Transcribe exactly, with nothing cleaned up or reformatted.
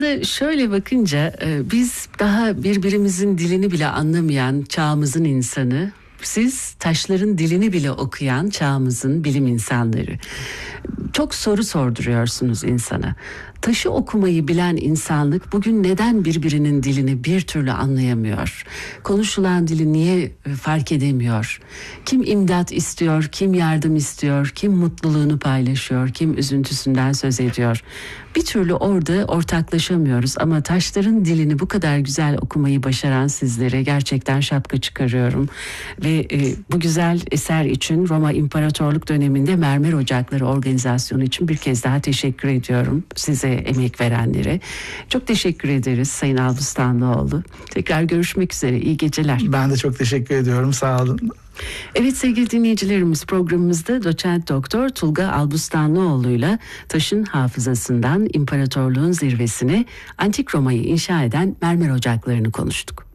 Şöyle bakınca biz daha birbirimizin dilini bile anlamayan çağımızın insanı, siz taşların dilini bile okuyan çağımızın bilim insanları. Çok soru sorduruyorsunuz insana. Taşı okumayı bilen insanlık bugün neden birbirinin dilini bir türlü anlayamıyor? Konuşulan dili niye fark edemiyor? Kim imdat istiyor, kim yardım istiyor, kim mutluluğunu paylaşıyor, kim üzüntüsünden söz ediyor? Bir türlü orada ortaklaşamıyoruz ama taşların dilini bu kadar güzel okumayı başaran sizlere gerçekten şapka çıkarıyorum. Ve e, bu güzel eser için Roma İmparatorluk döneminde Mermer Ocakları Organizasyonu için bir kez daha teşekkür ediyorum size, emek verenlere. Çok teşekkür ederiz Sayın Albustanlıoğlu. Tekrar görüşmek üzere. İyi geceler. Ben de çok teşekkür ediyorum. Sağ olun. Evet sevgili dinleyicilerimiz, programımızda Doçent Doktor Tulga Albustanlıoğlu'yla taşın hafızasından imparatorluğun zirvesine, Antik Roma'yı inşa eden mermer ocaklarını konuştuk.